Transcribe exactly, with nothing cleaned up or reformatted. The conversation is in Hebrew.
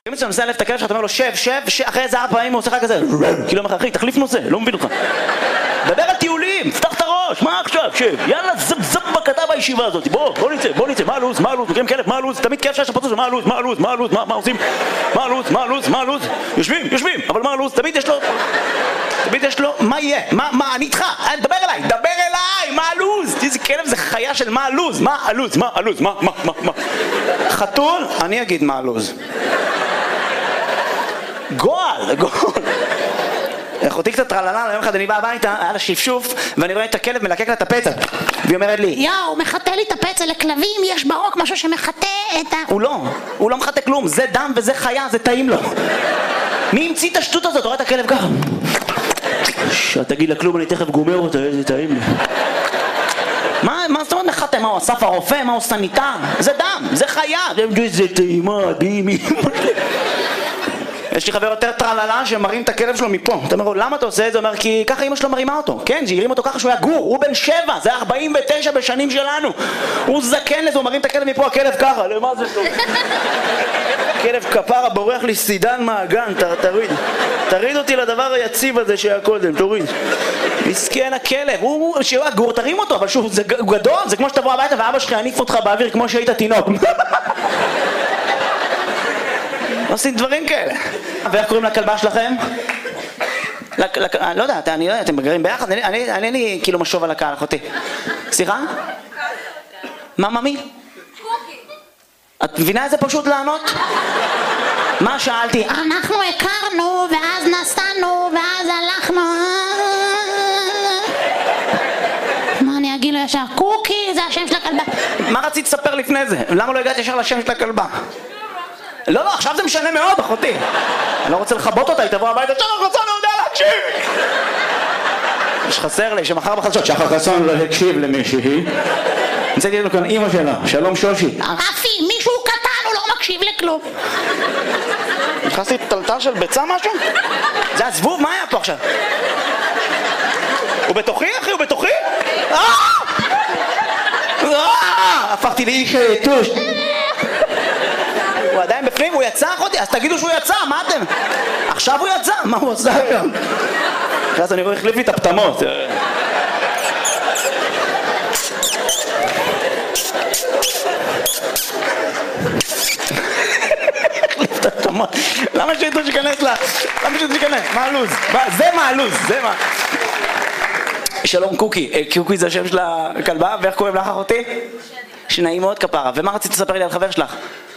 אם אתה מנסה להלף את הכלב שלך, אתה אומר לו שב, שב, אחרי איזה ארבע פעמים הוא עושה לך כזה כאילו אומר לך, אחי, תחליף נושא, לא מבין אותך. דבר על טיולים, פתח את הראש, מה עכשיו, שב, יאללה, זב זב בקטע בישיבה הזאת, בוא, בוא נצא, בוא נצא, מה הלו"ז, מה הלו"ז, מכירים כלב, מה הלו"ז, תמיד כלב שיש לפוצץ, מה הלו"ז, מה הלו"ז, מה הלו"ז, מה עושים, מה הלו"ז, מה הלו"ז, מה הלו"ז, יושבים, יושבים, אבל מה הלו"ז, תמיד יש לו, תמיד יש לו, מה יהיה, מה, מה, אני איתך, דבר אליי, דבר אליי, מה הלו"ז, איזה כלב זה חיה של מה הלו"ז, מה הלו"ז, מה הלו"ז, מה, מה, מה, מה, חתול, אני אגיד מה הלו"ז. גועל, גועל. אחותי קצת טרללה, יום אחד אני בא הביתה, היה לה שפשוף, ואני רואה את הכלב מלקק לה את הפצע. והיא אומרת לי, יאו, הוא מחטא לי את הפצע, לכלבים יש ברוק משהו שמחטא את ה... הוא לא, הוא לא מחטא כלום, זה דם וזה חיה, זה טעים לו. מי המציא את השטות הזאת? רואה את הכלב ככה. שאתה תגיד לה כלום, אני תכף גומר אותה, איזה טעים לי. מה, מה זאת אומרת מחטא? מה הוא אסף הרופא? מה הוא סניטר? זה דם, זה חיה. זה טעימה, בימי. יש לי חבר יותר טרללה שמרים את הכלב שלו מפה. אתה אומר לו, למה אתה עושה את זה? הוא אומר, כי ככה אמא שלו מרימה אותו. כן, שהרים אותו ככה שהוא היה גור, הוא בן שבע, זה ארבעים ותשע בשנים שלנו. הוא זקן לזה, הוא מרים את הכלב מפה, הכלב ככה, למה זה טוב? כלב כפרה בורח לי סידן מהגן, תוריד. תריד אותי לדבר היציב הזה שהיה קודם, תוריד. מסכן הכלב, הוא שהוא היה גור, תרים אותו, אבל שוב, זה גדול, זה כמו שתבוא הביתה ואבא שלך יניף אותך באוויר כמו שהיית תינוק. עושים דברים כאלה. ואיך קוראים לכלבה שלכם? לא יודע, אני לא יודע, אתם מגרים ביחד? אני אין לי כאילו משוב על הקהל, אחותי. סליחה? מה, ממי? קוקי. את מבינה איזה פשוט לענות? מה שאלתי? אנחנו הכרנו, ואז נסענו, ואז הלכנו... מה אני אגיד לו ישר? קוקי, זה השם של הכלבה. מה רצית לספר לפני זה? למה לא הגעת ישר לשם של הכלבה? לא, לא, עכשיו זה משנה מאוד, אחותי. אני לא רוצה לחבות אותה, היא תבוא הביתה, שחר חסון לא יודע להקשיב! יש חסר לי, שמחר בחדשות, שחר חסון לא הקשיב למישהי. נצאתי לנו כאן אמא שלה, שלום שושי. רפי, מישהו קטן, הוא לא מקשיב לכלום. נכנסתי טלטל של ביצה משהו? זה הזבוב, מה היה פה עכשיו? הוא בתוכי, אחי, הוא בתוכי? הפכתי לאיש היתוש. הוא עדיין בפנים, הוא יצא אחותי, אז תגידו שהוא יצא, מה אתם? עכשיו הוא יצא, מה הוא עושה היום? אחרי זה אני רואה, החליף לי את הפתמות. החליף את הפתמות. למה שיתו שכנס לה? למה שיתו שכנס? מה הלו"ז? זה מה הלו"ז, זה מה. שלום קוקי, קוקי זה השם של הכלבה, ואיך קוראים לך אחותי? שנעים מאוד כפרה, ומה רצית לספר לי על חבר שלך?